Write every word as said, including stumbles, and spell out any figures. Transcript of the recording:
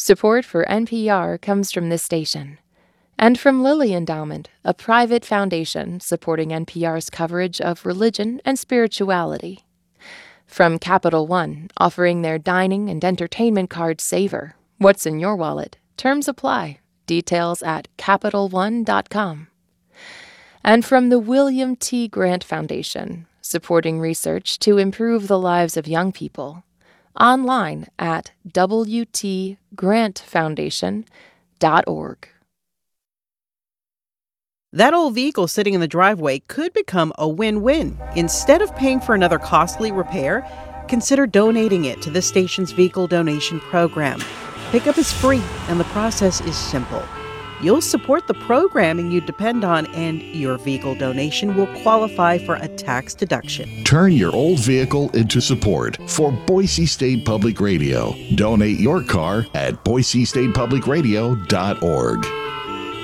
Support for N P R comes from this station and from Lilly Endowment, a private foundation supporting N P R's coverage of religion and spirituality. From Capital One, offering their dining and entertainment card Savor. What's in your wallet? Terms apply. Details at Capital One dot com. And from the William T. Grant Foundation, supporting research to improve the lives of young people. Online at W T grant foundation dot org. That old vehicle sitting in the driveway could become a win-win. Instead of paying for another costly repair, consider donating it to the station's vehicle donation program. Pickup is free, and the process is simple. You'll support the programming you depend on, and your vehicle donation will qualify for a tax deduction. Turn your old vehicle into support for Boise State Public Radio. Donate your car at Boise State Public Radio dot org.